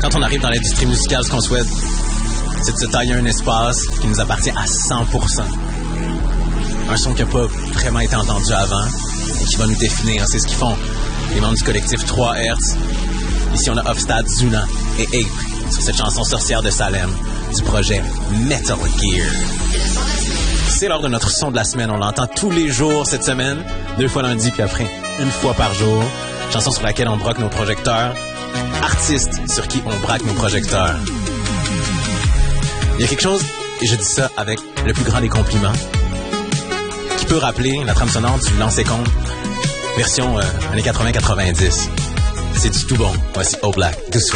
Quand on arrive dans l'industrie musicale, ce qu'on souhaite, c'est de se tailler un espace qui nous appartient à 100%. Un son qui n'a pas vraiment été entendu avant et qui va nous définir. C'est ce qu'ils font les membres du collectif 3 Hertz. Ici, on a Hofstad, Zuna et Ape sur cette chanson sorcière de Salem du projet Metal Gear. C'est l'heure de notre son de la semaine. On l'entend tous les jours cette semaine, 2 fois lundi puis après 1 fois par jour. Chanson sur laquelle on braque nos projecteurs. Artiste sur qui on braque nos projecteurs. Il y a quelque chose, et je dis ça avec le plus grand des compliments, qui peut rappeler la trame sonore du Lancer Compte, version années 80-90. C'est du tout bon. Voici O Black, douce